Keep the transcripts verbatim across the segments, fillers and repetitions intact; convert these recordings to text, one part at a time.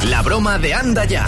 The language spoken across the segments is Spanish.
La broma de Anda Ya.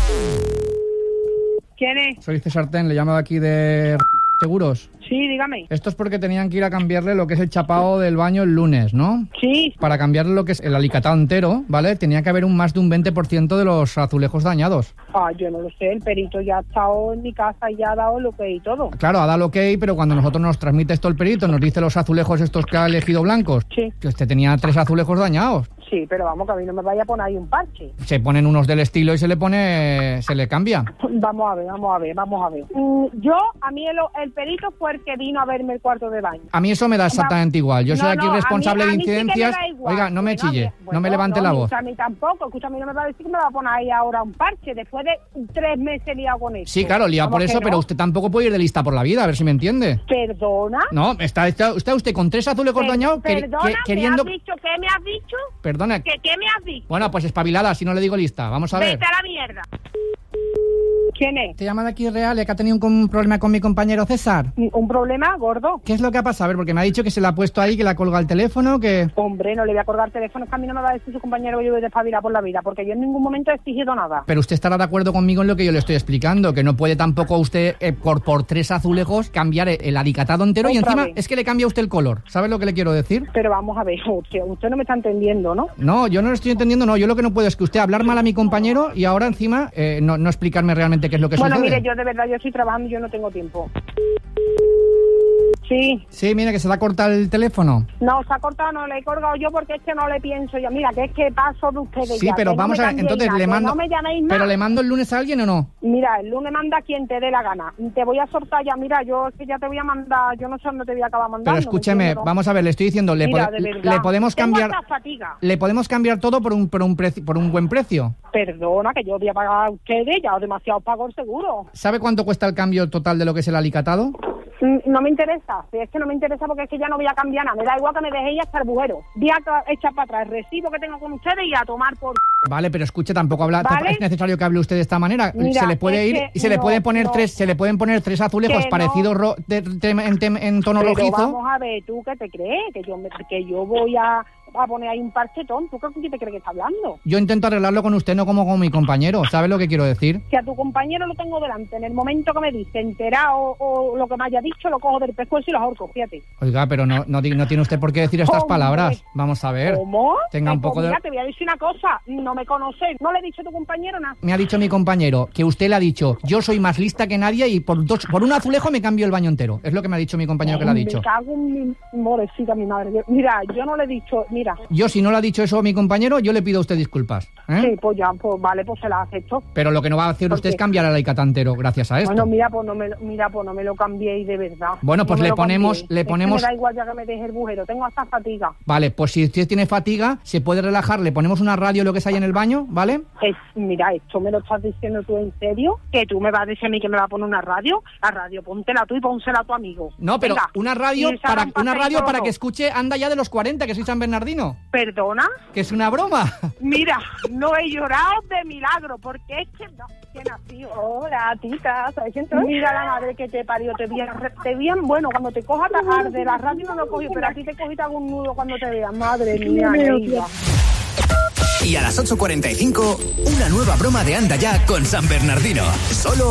¿Quién es? Soy César Ten, le llamo de aquí de Seguros. Sí, dígame. Esto es porque tenían que ir a cambiarle lo que es el chapao del baño el lunes, ¿no? Sí. Para cambiarle lo que es el alicatado entero, ¿vale? Tenía que haber un más de un veinte por ciento de los azulejos dañados. Ah, yo no lo sé, el perito ya ha estado en mi casa y ya ha dado lo que y todo. Claro, ha dado el ok, pero cuando nosotros nos transmite esto el perito, nos dice los azulejos estos que ha elegido blancos, sí, que usted tenía tres azulejos dañados. Sí, pero vamos, que a mí no me vaya a poner ahí un parche. Se ponen unos del estilo y se le pone, se le cambia. Vamos a ver, vamos a ver, vamos a ver. Mm, yo, a mí el, el perito fue el que vino a verme el cuarto de baño. A mí eso me da exactamente igual. Yo no, soy aquí no, responsable a mí, de incidencias. A mí sí que me da Oiga, no me bueno, chille, bueno, no me levante no, la voz. A mí tampoco, escúchame, no me va a decir que me va a poner ahí ahora un parche después de tres meses liado con eso. Sí, claro, liado por eso, no? pero usted tampoco puede ir de lista por la vida, a ver si me entiende. ¿Perdona? No, está, está, está usted con tres azulejos Per dañados que, ¿Perdona? que, queriendo... ¿Me has dicho? ¿Qué me has dicho? Perdona. ¿Qué, qué me has dicho? Bueno, pues espabilada, si no le digo lista. Vamos a ver. Vete a la mierda. ¿Quién es? Te llama de aquí Real, que ha tenido un, un problema con mi compañero César. ¿Un problema, gordo? ¿Qué es lo que ha pasado? A ver, porque me ha dicho que se le ha puesto ahí, que le ha colgado el teléfono, que... Hombre, no le voy a colgar el teléfono, es que a mí no me va a decir su compañero que yo voy a despabilar por la vida, porque yo en ningún momento he exigido nada. Pero usted estará de acuerdo conmigo en lo que yo le estoy explicando, que no puede tampoco usted, eh, por, por tres azulejos, cambiar el, el alicatado entero y encima vez. Es que le cambia usted el color. ¿Sabe lo que le quiero decir? Pero vamos a ver, usted, usted no me está entendiendo, ¿no? No, yo no lo estoy entendiendo, no. Yo lo que no puedo es que usted hablar mal a mi compañero y ahora encima eh, no, no explicarme realmente qué es lo que bueno, sucede. Bueno, mire, yo de verdad, yo estoy trabajando y yo no tengo tiempo. Sí. Sí, mira, que se le ha cortado el teléfono. No, se ha cortado, no le he colgado yo porque es que no le pienso yo. Mira, que es que paso de ustedes Sí, ya, pero vamos no a ver, entonces nada, le mando... No me llaméis más. ¿Pero le mando el lunes a alguien o no? Mira, el lunes manda a quien te dé la gana. Te voy a soltar ya, mira, yo es que ya te voy a mandar, yo no sé dónde te voy a acabar mandando. Pero escúcheme, vamos a ver, le estoy diciendo, le, mira, pode de verdad, le podemos tengo cambiar... hasta fatiga. Le podemos cambiar todo por un, por un, preci por un buen precio. Perdona, que yo voy a pagar a ustedes, ya demasiado pago el seguro. ¿Sabe cuánto cuesta el cambio total de lo que es el alicatado? No me interesa, es que no me interesa porque es que ya no voy a cambiar nada, me da igual que me dejéis hasta el bujero. Voy a echar para atrás el recibo que tengo con ustedes y a tomar por... Vale, pero escuche, tampoco habla, ¿Vale? Es necesario que hable usted de esta manera. Mira, se le puede ir y se no, le pueden poner no, tres, se le pueden poner tres azulejos no, parecidos ro de, de, en, de, en tono pero rojizo. Vamos a ver, ¿tú qué te crees? Que yo me, que yo voy a, a poner ahí un parchetón. ¿Tú qué te crees que está hablando? Yo intento arreglarlo con usted, no como con mi compañero. ¿Sabe lo que quiero decir? Si a tu compañero lo tengo delante, en el momento que me dice enterado o, o lo que me haya dicho, lo cojo del pescuezo y lo ahorco, fíjate. Oiga, pero no, no, no tiene usted por qué decir estas Hombre. palabras. Vamos a ver. ¿Cómo? Tenga un poco mira, de... te voy a decir una cosa. No me conoces. ¿No le he dicho a tu compañero nada? Me ha dicho mi compañero que usted le ha dicho, yo soy más lista que nadie y por dos, por un azulejo me cambio el baño entero. Es lo que me ha dicho mi compañero que le ha dicho. Me cago en mi morecita, mi madre. Mira, yo no le he dicho, mira. Yo, si no le ha dicho eso a mi compañero, yo le pido a usted disculpas. ¿eh? Sí, pues ya, pues vale, pues se la acepto. Pero lo que no va a hacer usted es cambiar el alicatado entero gracias a esto. Bueno, mira, pues no me, mira, pues no me lo cambiéis de verdad. Bueno, pues no le ponemos, cambiéis. le ponemos... Es que me da igual ya que me deje el bujero, tengo hasta fatiga. Vale, pues si usted tiene fatiga, se puede relajar, le ponemos una radio, lo que es ahí en el baño, ¿vale? Es, mira, esto me lo estás diciendo tú en serio, que tú me vas a decir a mí que me va a poner una radio. La radio, póntela tú y pónsela a tu amigo. No, pero Venga, una radio y para una radio para todo. que escuche Anda Ya de los cuarenta, que soy San Bernardino. ¿Perdona? Que es una broma. Mira, no he llorado de milagro, porque es que no, que nació. Hola, tita, ¿sabes quién soy? Mira la madre que te parió, te bien, te bien, bueno, cuando te coja tajar de la radio no lo cogí, pero a ti te cogí algún nudo cuando te veas, madre mía, Neida. Y a las ocho cuarenta y cinco, una nueva broma de Anda Ya con San Bernardino. Solo